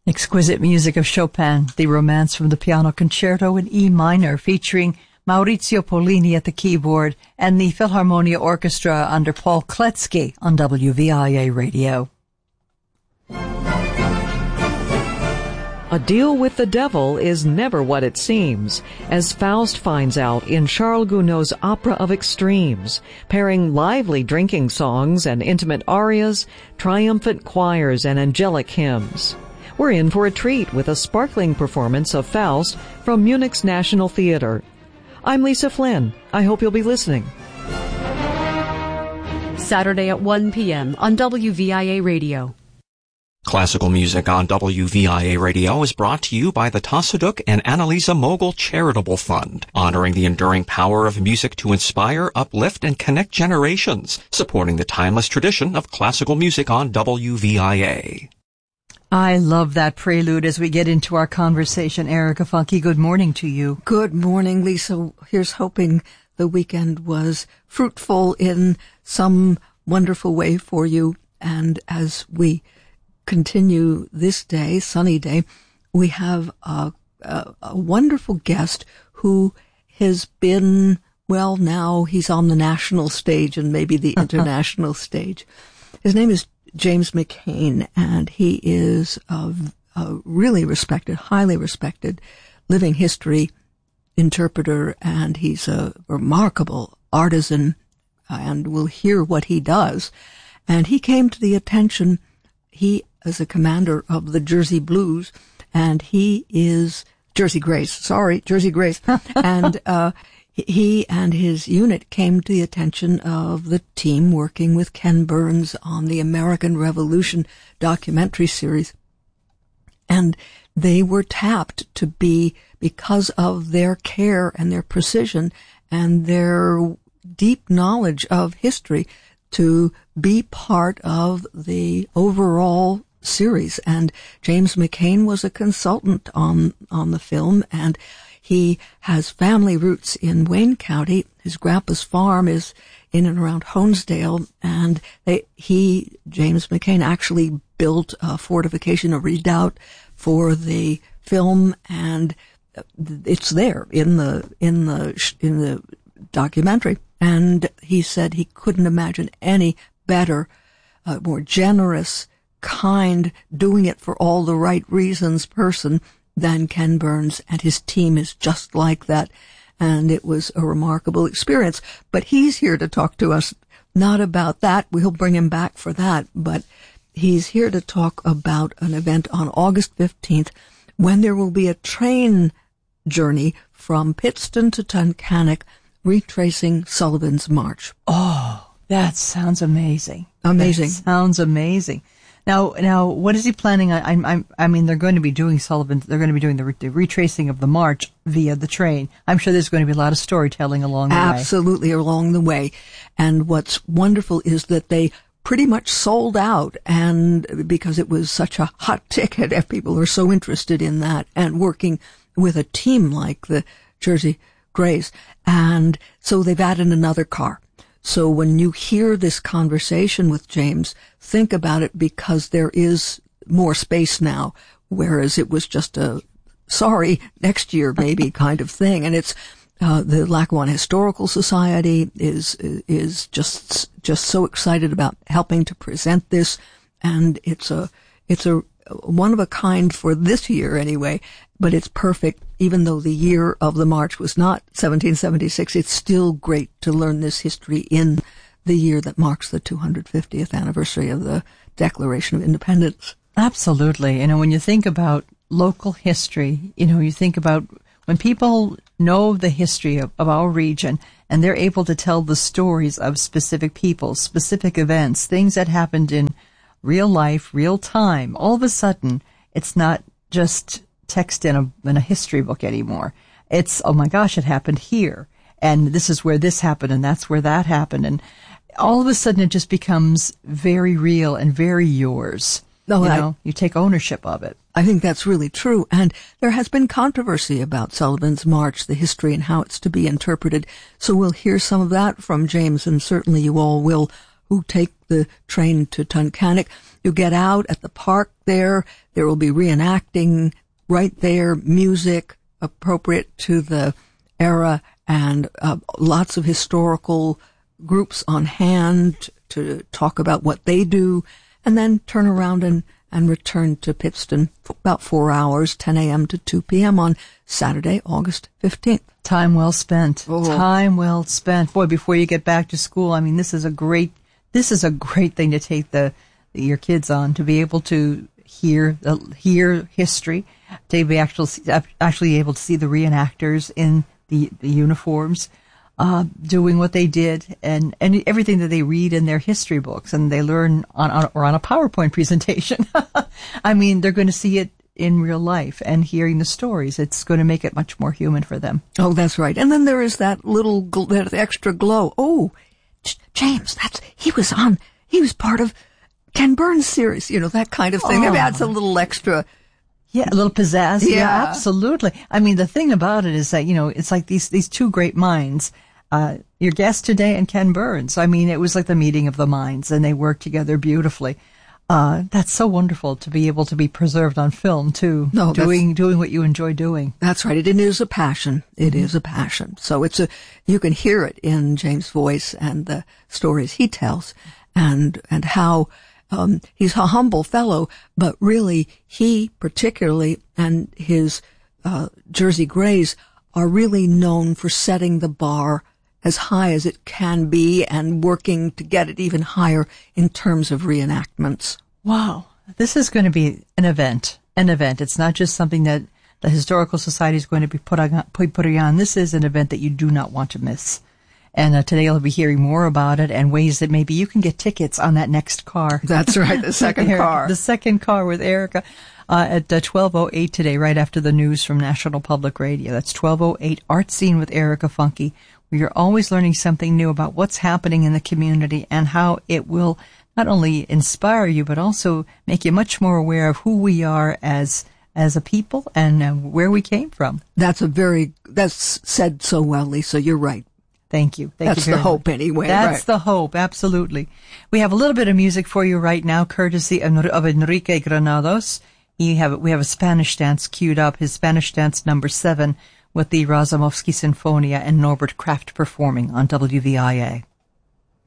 Exquisite music of Chopin, the Romance from the Piano Concerto in E minor, featuring Maurizio Pollini at the keyboard and the Philharmonia Orchestra under Paul Kletsky on WVIA Radio. A deal with the devil is never what it seems, as Faust finds out in Charles Gounod's Opera of Extremes, pairing lively drinking songs and intimate arias, triumphant choirs, and angelic hymns. We're in for a treat with a sparkling performance of Faust from Munich's National Theater. I'm Lisa Flynn. I hope you'll be listening. Saturday at 1 p.m. on WVIA Radio. Classical music on WVIA Radio is brought to you by the Tassoduk and Annalisa Mogul Charitable Fund, honoring the enduring power of music to inspire, uplift, and connect generations, supporting the timeless tradition of classical music on WVIA. I love that prelude as we get into our conversation. Erica Funke, good morning to you. Good morning, Lisa. Here's hoping the weekend was fruitful in some wonderful way for you. And as we continue this day, sunny day, we have a wonderful guest who has been, well, now he's on the national stage and maybe the international stage. His name is James McCain, and he is a really respected, highly respected living history interpreter, and he's a remarkable artisan, and we'll hear what he does. And he came to the attention, he is a commander of the Jersey Blues, and he is Jersey Grace, and he and his unit came to the attention of the team working with Ken Burns on the American Revolution documentary series. And they were tapped to be, because of their care and their precision and their deep knowledge of history, to be part of the overall series. And James McCain was a consultant on the film, and he has family roots in Wayne County. His grandpa's farm is in and around Honesdale, and James McCain, actually built a fortification, a redoubt for the film, and it's there in the documentary. And he said he couldn't imagine any better, more generous, kind, doing it for all the right reasons person than Ken Burns, and his team is just like that. And it was a remarkable experience. But he's here to talk to us not about that. We'll bring him back for that. But he's here to talk about an event on August 15th when there will be a train journey from Pittston to Tunkhannock retracing Sullivan's March. Oh, that sounds amazing. Amazing. That sounds amazing. Now, what is he planning on? I mean, they're going to be doing they're going to be doing the retracing of the march via the train. I'm sure there's going to be a lot of storytelling along the way. Absolutely, along the way. And what's wonderful is that they pretty much sold out, and because it was such a hot ticket, if people were so interested in that, and working with a team like the Jersey Grace. And so they've added another car. So when you hear this conversation with James, think about it, because there is more space now, whereas it was just a sorry, next year maybe kind of thing. And it's the Lackawanna Historical Society is just so excited about helping to present this, and it's a one of a kind for this year anyway, but it's perfect. Even though the year of the march was not 1776, it's still great to learn this history in the year that marks the 250th anniversary of the Declaration of Independence. Absolutely. When you think about local history, you think about when people know the history of our region and they're able to tell the stories of specific people, specific events, things that happened in real life, real time, all of a sudden, it's not just text in a history book anymore. It's, oh my gosh, it happened here, and this is where this happened, and that's where that happened, and all of a sudden it just becomes very real and very yours. You take ownership of it. I think that's really true, and there has been controversy about Sullivan's March, the history, and how it's to be interpreted, so we'll hear some of that from James, and certainly you all will who take the train to Tunkhannock. You get out at the park there. There will be reenacting right there, music appropriate to the era, and lots of historical groups on hand to talk about what they do, and then turn around and return to Pittston for about 4 hours, 10 a.m. to 2 p.m. on Saturday, August 15th. Time well spent. Oh. Time well spent. Boy, before you get back to school, I mean, this is a great thing to take your kids on, to be able to hear history, to be actually able to see the reenactors in the uniforms, doing what they did, and everything that they read in their history books and they learn on a PowerPoint presentation. I mean, they're going to see it in real life, and hearing the stories, it's going to make it much more human for them. Oh, that's right. And then there is that that extra glow. Oh, James, he was part of Ken Burns' series, that kind of thing. It adds a little extra. Yeah, a little pizzazz. Yeah, absolutely. I mean, the thing about it is that, it's like these two great minds, your guest today and Ken Burns. I mean, it was like the meeting of the minds, and they worked together beautifully. That's so wonderful to be able to be preserved on film too. No, doing what you enjoy doing. That's right. It is a passion. It is a passion. So you can hear it in James' voice and the stories he tells, and how he's a humble fellow, but really he particularly and his Jersey Greys are really known for setting the bar as high as it can be and working to get it even higher in terms of reenactments. Wow. This is going to be an event. It's not just something that the Historical Society is going to be putting on. This is an event that you do not want to miss. And today you'll be hearing more about it and ways that maybe you can get tickets on that next car. That's right, the second car. The second car with Erica at 12:08 today, right after the news from National Public Radio. That's 12:08, Art Scene with Erica Funke, where you're always learning something new about what's happening in the community and how it will not only inspire you, but also make you much more aware of who we are as a people and where we came from. That's said so well, Lisa. You're right. Thank you. That's the hope anyway. That's the hope, absolutely. We have a little bit of music for you right now, courtesy of Enrique Granados. We have a Spanish dance queued up, his Spanish dance number 7, with the Razumovsky Sinfonia and Norbert Kraft performing on WVIA.